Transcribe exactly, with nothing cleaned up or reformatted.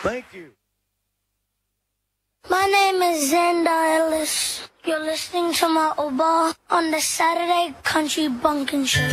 Thank you. My name is Xander Ellis. You're listening to my Oba on the Saturday Country Bunkin' Show.